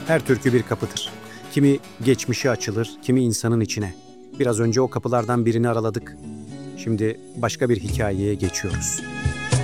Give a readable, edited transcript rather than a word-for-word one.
Her türkü bir kapıdır. Kimi geçmişe açılır, kimi insanın içine. Biraz önce o kapılardan birini araladık. Şimdi başka bir hikayeye geçiyoruz.